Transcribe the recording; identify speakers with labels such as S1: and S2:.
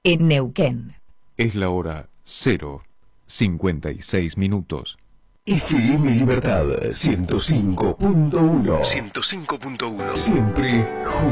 S1: en Neuquén.
S2: Es la hora 0:56.
S3: FM Libertad 105.1.
S2: 105.1.
S3: Siempre juntos.